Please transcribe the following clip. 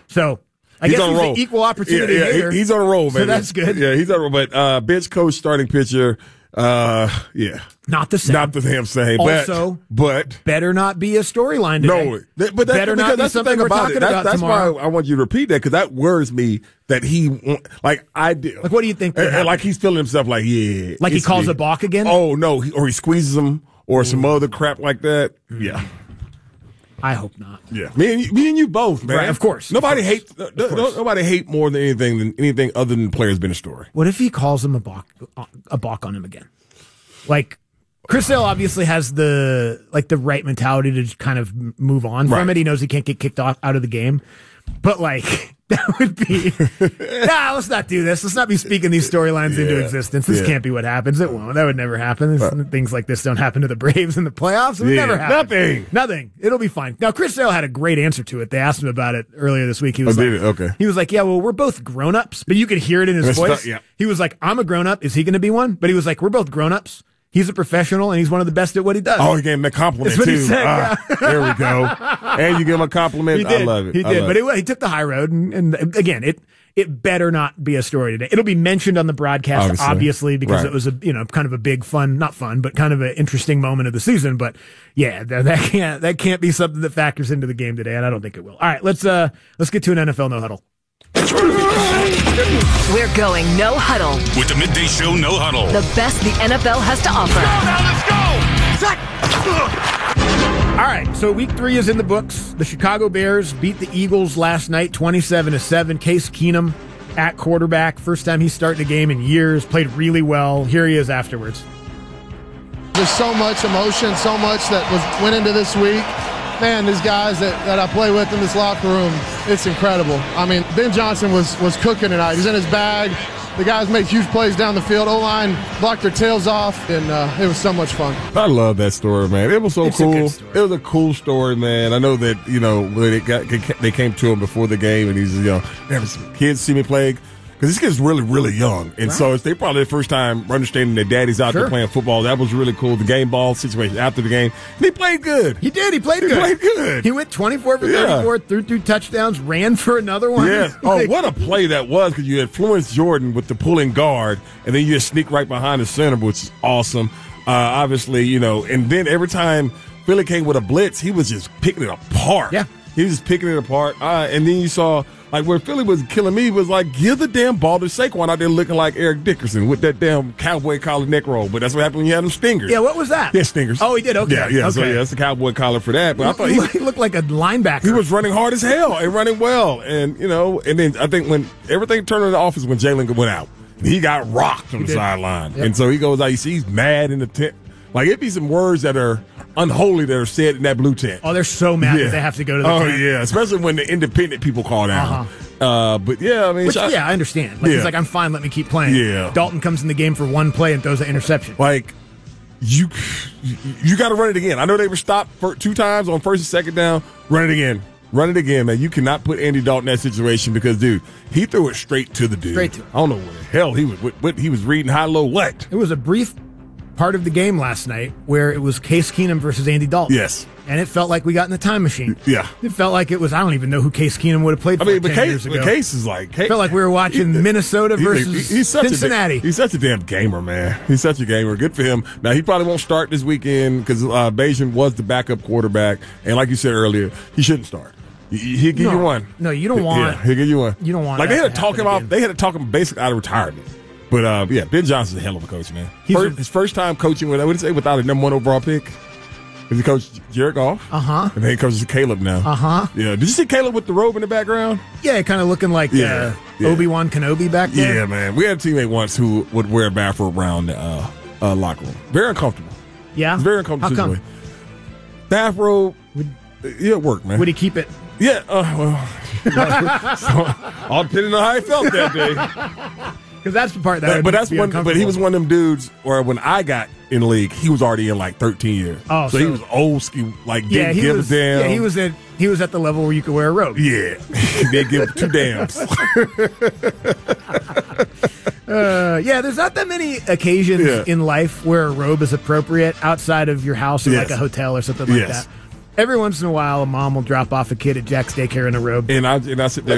So I guess he's an equal opportunity hitter. He's on a roll, man. So that's good. Yeah, he's on a roll. But bench coach, starting pitcher, not the same. Not the damn same. Also, but better not be a storyline today. No, but better not be something we're talking about that's tomorrow. why I want you to repeat that, because that worries me that I did. Like, what do you think? Like he's feeling himself like, like he calls a balk again? Oh, no, or he squeezes him or some other crap like that. Yeah. I hope not. Yeah, me and you both, man. Right, of course. Nobody hates. Nobody hate more than anything other than players being a story. What if he calls him a balk on him again? Like, Chris Sale obviously has the right mentality to just kind of move on from it. He knows he can't get kicked out of the game, but like that would be. Let's not do this. Let's not be speaking these storylines into existence. This can't be what happens. It won't. That would never happen. Things like this don't happen to the Braves in the playoffs. It would never happen. Nothing. It'll be fine. Now, Chris Sale had a great answer to it. They asked him about it earlier this week. He was He was like, yeah, well, we're both grown-ups, but you could hear it in his voice. He was like, I'm a grown-up. Is he going to be one? But he was like, we're both grown-ups. He's a professional, and he's one of the best at what he does. Oh, he gave him a compliment, That's what too. He said, There we go. And you give him a compliment. He did. I love it. He did. But he took the high road, and again, it better not be a story today. It'll be mentioned on the broadcast, obviously, because it was a kind of a big not fun, but kind of an interesting moment of the season. But yeah, that can't be something that factors into the game today, and I don't think it will. All right, let's get to an NFL no huddle. We're going no huddle with the Midday Show No Huddle. The best the NFL has to offer. Let's go! All right, so week 3 is in the books. The Chicago Bears beat the Eagles last night, 27-7. Case Keenum at quarterback. First time he's starting a game in years. Played really well. Here he is afterwards. There's so much emotion, so much that went into this week. Man, these guys that I play with in this locker room, it's incredible. I mean, Ben Johnson was cooking tonight. He's in his bag. The guys made huge plays down the field. O-line blocked their tails off, and it was so much fun. I love that story, man. It was so cool. It was a cool story, man. I know that, when they came to him before the game, and he's, some kids see me play. Because this kid's really, really young. And so they probably the first time understanding that daddy's out there playing football. That was really cool. The game ball situation after the game. And he played good. He did. He played good. He went 24 for 34, threw 2 touchdowns, ran for another one. Yeah. Oh, what a play that was, because you had Florence Jordan with the pulling guard, and then you just sneak right behind the center, which is awesome. Obviously, and then every time Philly came with a blitz, he was just picking it apart. Yeah. He was just picking it apart. And then you saw – like, where Philly was killing me was like, give the damn ball to Saquon out there looking like Eric Dickerson with that damn cowboy collar neck roll. But that's what happened when you had them stingers. Yeah, what was that? Yeah, stingers. Oh, he did? Okay. Yeah. Okay. So, that's the cowboy collar for that. But I thought he looked like a linebacker. He was running hard as hell and running well. And, and then I think when everything turned in the office when Jalen went out, he got rocked from the sideline. Yep. And so he goes out, you see he's mad in the tent. Like, it'd be some words that are unholy that are said in that blue tent. Oh, they're so mad that they have to go to the tent. Oh, yeah, especially when the independent people call down. But, yeah, I mean. I understand. Like, he's like, I'm fine, let me keep playing. Yeah. Dalton comes in the game for one play and throws an interception. Like, you got to run it again. I know they were stopped for 2 times on first and second down. Run it again. Run it again, man. You cannot put Andy Dalton in that situation because, dude, he threw it straight to the dude. Straight to him. I don't know where the hell he was. What he was reading high-low what? It was a brief part of the game last night where it was Case Keenum versus Andy Dalton. Yes. And it felt like we got in the time machine. Yeah. It felt like it was, I don't even know who Case Keenum would have played for 10 years ago. The Case is like. It felt like we were watching Minnesota versus Cincinnati. He's such a damn gamer, man. He's such a gamer. Good for him. Now, he probably won't start this weekend because Bayesian was the backup quarterback. And like you said earlier, he shouldn't start. He'll give you one. No, you don't want. Yeah, he'll give you one. You don't want. Like, they had to talk him basically out of retirement. But, Ben Johnson's a hell of a coach, man. His first time coaching, without a number 1 overall pick. He coached Jared Goff. Uh-huh. And then he coaches Caleb now. Uh-huh. Yeah. Did you see Caleb with the robe in the background? Yeah, kind of looking like Obi-Wan Kenobi back there. Yeah, man. We had a teammate once who would wear a bathrobe around the locker room. Very uncomfortable. Yeah? It's very uncomfortable. How come? Bathrobe, it worked, man. Would he keep it? Yeah. All depending on how he felt that day. Because that's the part that. But he was one of them dudes where when I got in the league, he was already in like 13 years. Oh, so he was old school, like didn't give a damn. Yeah, he was at the level where you could wear a robe. Yeah, they give 2 dams. There's not that many occasions in life where a robe is appropriate outside of your house or like a hotel or something like that. Every once in a while, a mom will drop off a kid at Jack's daycare in a robe. And I sit there